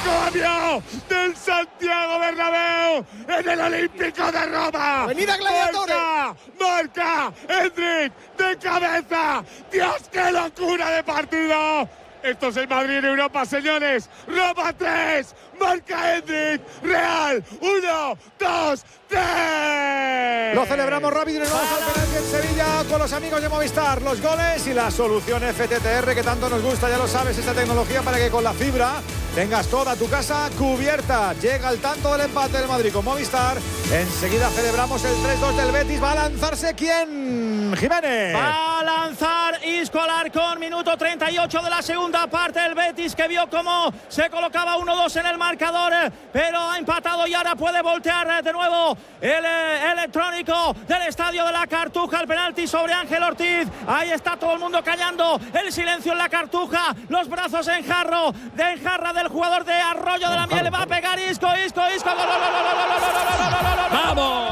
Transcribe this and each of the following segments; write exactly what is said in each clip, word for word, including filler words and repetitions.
encomio del Santiago Bernabéu en el Olímpico de Roma. ¡Avenida Gladiadores! ¡Marca! ¡Marca! ¡Endrick de cabeza! ¡Dios, qué locura de partido! Esto es el Madrid en Europa, señores. Roma tres, marca Endrick. Real, uno, dos, tres. Lo celebramos rápido y nos vamos al penalti en Sevilla con los amigos de Movistar. Los goles y la solución F T T R que tanto nos gusta, ya lo sabes, esta tecnología para que con la fibra tengas toda tu casa cubierta. Llega el tanto del empate del Madrid con Movistar. Enseguida celebramos el tres dos del Betis. ¿Va a lanzarse quién? Jiménez. Va a lanzar Isco Alarcón, minuto treinta y ocho de la segunda parte. El Betis que vio cómo se colocaba uno dos en el marcador, pero ha empatado y ahora puede voltear de nuevo el eh, electrónico del Estadio de la Cartuja. El penalti sobre Ángel Ortiz. Ahí está todo el mundo callando. El silencio en la Cartuja. Los brazos en jarro, de en jarra del jugador de Arroyo de la Miel. Va a pegar Isco, Isco, Isco. Gol, gol, gol, gol, gol, gol, gol, gol, gol, gol. ¡Vamos!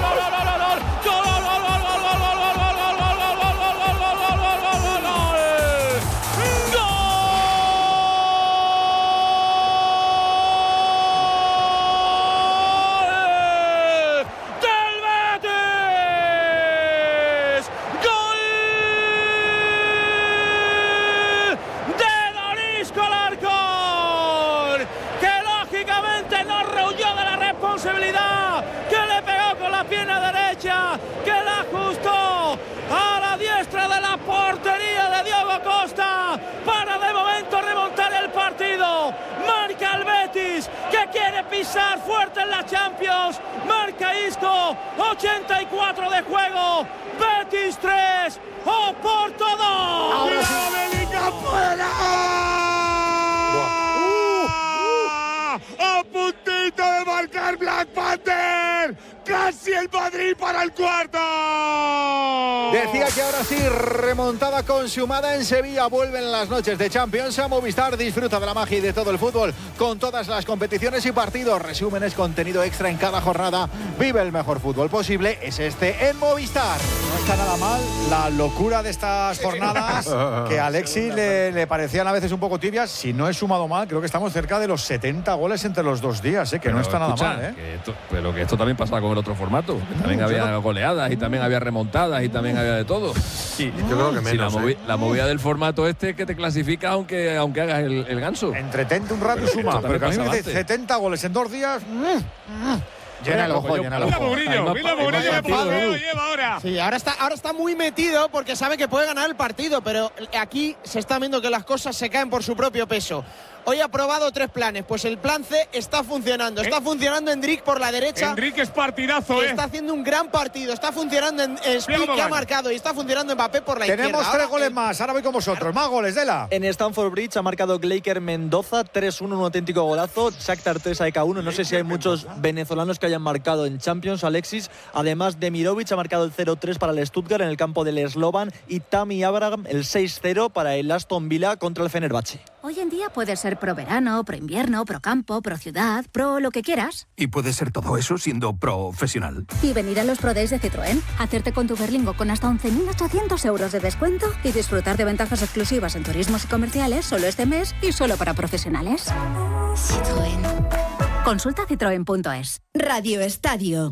Que la ajustó a la diestra de la portería de Diego Costa para de momento remontar el partido. Marca el Betis, que quiere pisar fuerte en la Champions. Marca Isco, ochenta y cuatro de juego. Betis tres, Oporto dos. ¡América fuera! ¡A puntito de marcar Black Panther! ¡Casi el Madrid para el cuarto! Decía que ahora sí, remontada consumada en Sevilla. Vuelven las noches de Champions a Movistar. Disfruta de la magia y de todo el fútbol con todas las competiciones y partidos. Resúmenes, contenido extra en cada jornada. Vive el mejor fútbol posible. Es este en Movistar. No está nada mal la locura de estas jornadas que a Alexis le, le parecían a veces un poco tibias. Si no he sumado mal, creo que estamos cerca de los setenta goles entre los dos días, ¿eh? Que pero no está escucha, nada mal, ¿eh? Que esto, pero que esto también pasaba con el otro formato. Que también había goleadas y también había remontadas y también había de todo. Y, Yo creo que menos. Sí, la, movi ¿eh? la movida del formato este que te clasifica aunque, aunque hagas el, el ganso. Entretente un rato y suma. Pero que a mí me dice setenta goles en dos días. Llena el ojo, llena el ojo. Mira Mourinho, mira Mourinho, me padre, lleva ahora. Sí, ahora está, ahora está muy metido porque sabe que puede ganar el partido, pero aquí se está viendo que las cosas se caen por su propio peso. Hoy ha probado tres planes, pues el plan C está funcionando. Está funcionando Endrick por la derecha. Endrick es partidazo, ¿eh? Está haciendo un gran partido. Está funcionando en Speed, que ha marcado, y está funcionando Mbappé por la Tenemos izquierda. Tenemos tres ahora, goles eh, más. Ahora voy con vosotros. Más goles, Dela. En Stamford Bridge ha marcado Gleiker Mendoza, tres uno, un auténtico golazo. Shakhtar tres, A E K uno. No sé si hay muchos venezolanos que hayan marcado en Champions, Alexis. Además, Demirovic ha marcado el cero tres para el Stuttgart en el campo del Slovan y Tammy Abraham el seis cero para el Aston Villa contra el Fenerbahce. Hoy en día puedes ser pro verano, pro invierno, pro campo, pro ciudad, pro lo que quieras. Y puedes ser todo eso siendo profesional. Y venir a los Pro Days de Citroën, hacerte con tu Berlingo con hasta once mil ochocientos euros de descuento y disfrutar de ventajas exclusivas en turismos y comerciales solo este mes y solo para profesionales. Citroën. Consulta citroen punto es. Radio Estadio.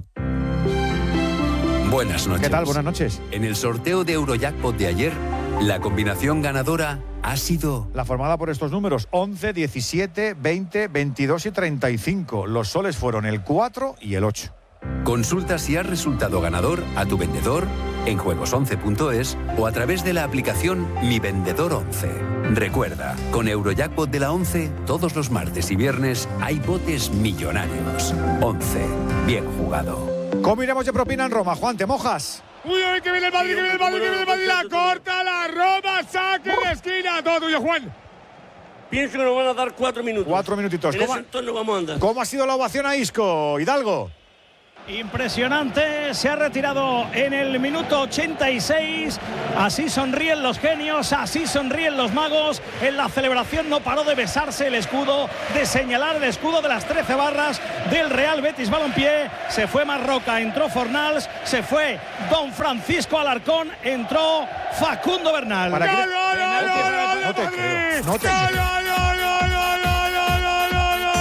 Buenas noches. ¿Qué tal? Buenas noches. En el sorteo de Eurojackpot de ayer, la combinación ganadora ha sido la formada por estos números: once, diecisiete, veinte, veintidós y treinta y cinco. Los soles fueron el cuatro y el ocho. Consulta si has resultado ganador a tu vendedor en juegos once punto es o a través de la aplicación Mi Vendedor once. Recuerda, con Eurojackpot de la once, todos los martes y viernes hay botes millonarios. once. Bien jugado. ¿Cómo iremos de propina en Roma? Juan, ¿te mojas? Uy, uy, que viene el Madrid, que viene el Madrid, que viene el Madrid, la corta, la Roma, saque de esquina, todo tuyo, Juan. Pienso que nos van a dar cuatro minutos. Cuatro minutitos. En ¿Cómo, ese entorno vamos a andar. ¿Cómo ha sido la ovación a Isco, Hidalgo? Impresionante, se ha retirado en el minuto ochenta y seis. Así sonríen los genios, así sonríen los magos. En la celebración no paró de besarse el escudo, de señalar el escudo de las trece barras del Real Betis Balompié. Se fue Marroca, entró Fornals, se fue Don Francisco Alarcón, entró Facundo Bernal. ¿Para qué? No, no, no, no, no, No te creo, no te no, creo. no, no, no, no, no, no, no,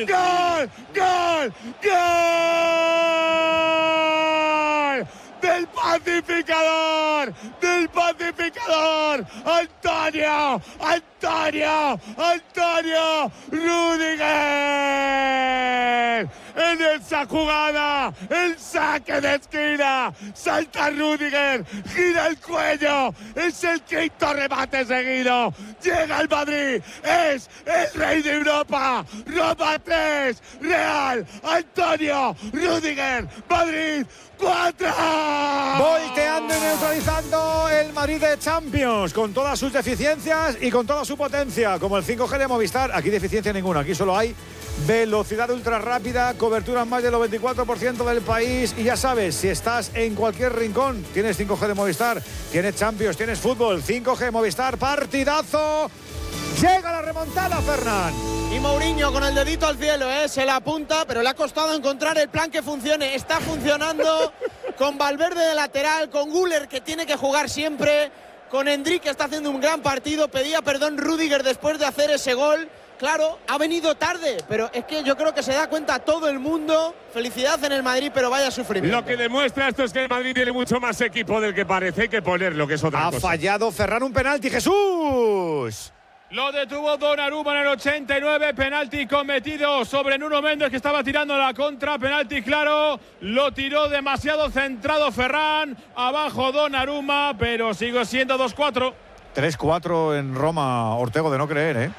¡Gol! ¡Gol! ¡Gol! ¡Del pacificador! ¡Del pacificador! ¡Antonio! ¡Antonio! ¡Antonio! ¡Rüdiger! En esa jugada, el saque de esquina, salta Rüdiger, gira el cuello, es el quinto remate seguido, llega al Madrid, es el rey de Europa, Roma tres, Real, Antonio, Rüdiger, Madrid cuatro. Volteando y neutralizando el Madrid de Champions, con todas sus deficiencias y con toda su potencia, como el cinco G de Movistar. Aquí deficiencia ninguna, aquí solo hay velocidad ultra rápida, cobertura en más del noventa y cuatro por ciento del país. Y ya sabes, si estás en cualquier rincón, tienes cinco G de Movistar, tienes Champions, tienes fútbol, cinco G Movistar, partidazo. Llega la remontada, Fernán. Y Mourinho con el dedito al cielo, ¿eh? Se la apunta, pero le ha costado encontrar el plan que funcione. Está funcionando con Valverde de lateral, con Güler, que tiene que jugar siempre, con Endrick, que está haciendo un gran partido. Pedía perdón Rüdiger después de hacer ese gol. Claro, ha venido tarde, pero es que yo creo que se da cuenta todo el mundo. Felicidad en el Madrid, pero vaya sufrimiento. Lo que demuestra esto es que el Madrid tiene mucho más equipo del que parece. Hay que ponerlo, que es otra ha cosa. Ha fallado Ferran un penalti, Jesús. Lo detuvo Donnarumma en el ochenta y nueve, penalti cometido sobre Nuno Méndez, que estaba tirando la contra, penalti claro, lo tiró demasiado centrado Ferran, abajo Donnarumma, pero sigue siendo dos cuatro. tres cuatro en Roma, Ortego, de no creer, ¿eh?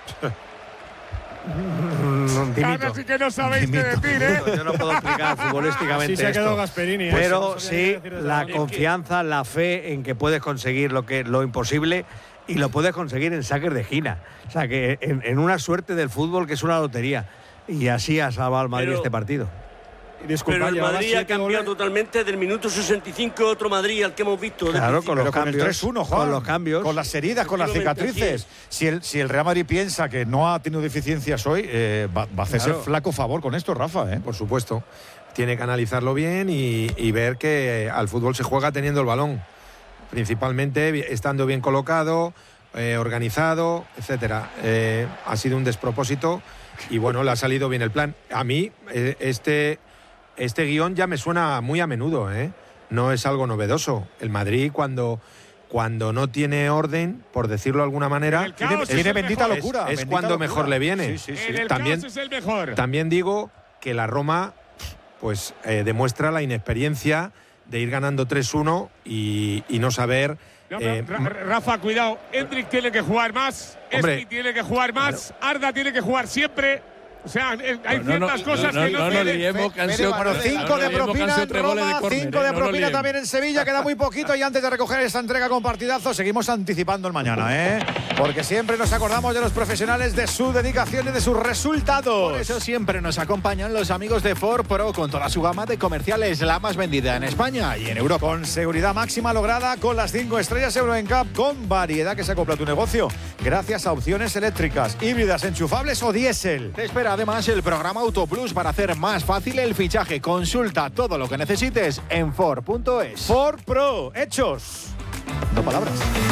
Ahora sí que no sabéis qué decir, ¿eh? Yo no puedo explicar futbolísticamente sí se ha quedado esto, Gasperini, ¿eh? pero Pues, sí la confianza, la fe en que puedes conseguir lo que lo imposible y lo puedes conseguir en saques de esquina. O sea, que en, en una suerte del fútbol que es una lotería. Y así ha salvado al Madrid Pero, este partido. Disculpa, pero el Madrid ha cambiado totalmente del minuto sesenta y cinco, otro Madrid al que hemos visto. Claro, con los con cambios. el tres uno, Juan, con los cambios. Con las heridas, con las cicatrices. Si el, si el Real Madrid piensa que no ha tenido deficiencias hoy, eh, va, va a hacerse Claro. flaco favor con esto, Rafa. ¿eh? Por supuesto. Tiene que analizarlo bien y, y ver que al fútbol se juega teniendo el balón. Principalmente estando bien colocado, eh, organizado, etcétera. Eh, ha sido un despropósito y bueno, le ha salido bien el plan. A mí, eh, este, este guión ya me suena muy a menudo, ¿eh? No es algo novedoso. El Madrid, cuando, cuando no tiene orden, por decirlo de alguna manera, tiene, es, tiene bendita es, locura. Es bendita cuando locura. mejor le viene. Sí, sí, sí. En el También, caos es el mejor. también digo que la Roma pues eh, demuestra la inexperiencia de ir ganando tres uno y, y no saber. No, eh, Ra- Rafa, cuidado. Endrick tiene que jugar más. Hombre, Espi tiene que jugar más. Arda tiene que jugar siempre. O sea, eh, hay No, no, ciertas no, cosas no, que no, no nos tienen. liemos, que han sido- Bueno, no, cinco no de nos liemos, que han propina sido en tres goles de Roma, córner, cinco ¿eh? de No nos propina liemos. también en Sevilla. Queda muy poquito y antes de recoger esta entrega con partidazo, seguimos anticipando el mañana, ¿eh? Porque siempre nos acordamos de los profesionales, de su dedicación y de sus resultados. Por eso siempre nos acompañan los amigos de Ford Pro con toda su gama de comerciales, la más vendida en España y en Europa. Con seguridad máxima lograda con las cinco estrellas Euro N C A P, con variedad que se acopla a tu negocio, gracias a opciones eléctricas, híbridas, enchufables o diésel. Te espera además el programa Auto Plus para hacer más fácil el fichaje. Consulta todo lo que necesites en Ford punto es. Ford Pro, hechos, no palabras.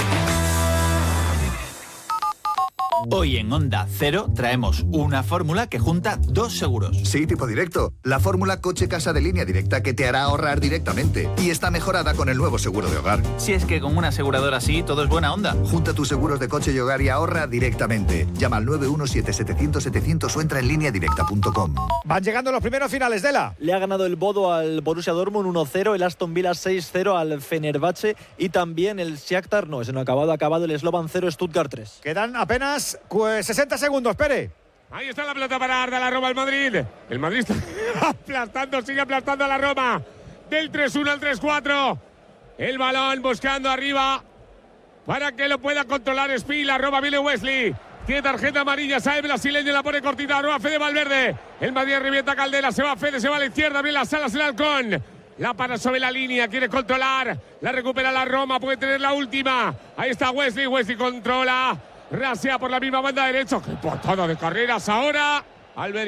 Hoy en Onda Cero traemos una fórmula que junta dos seguros. Sí, tipo directo. La fórmula coche-casa de línea directa que te hará ahorrar directamente. Y está mejorada con el nuevo seguro de hogar. Si es que con una aseguradora así todo es buena onda. Junta tus seguros de coche y hogar y ahorra directamente. Llama al nueve uno siete setecientos setecientos o entra en línea directa punto com. Van llegando los primeros finales de la. Le ha ganado el Bodo al Borussia Dortmund uno cero, el Aston Villa seis cero al Fenerbahce y también el Shakhtar, no, ese no ha acabado, ha acabado el Slovan cero, Stuttgart tres. Quedan apenas pues, sesenta segundos, Pere. Ahí está la pelota para Arda, la Roma al Madrid. El Madrid está aplastando, sigue aplastando a la Roma. Del tres uno al tres cuatro. El balón buscando arriba para que lo pueda controlar Spi. La Roma viene Wesley. Tiene tarjeta amarilla, sabe el brasileño, la pone cortita. Arroba Fede Valverde. El Madrid revienta Caldera, se va Fede, se va a la izquierda. Bien las alas el halcón. La para sobre la línea, quiere controlar. La recupera la Roma, puede tener la última. Ahí está Wesley, Wesley controla. Rasea por la misma banda derecha. ¡Qué patada de carreras ahora! Albert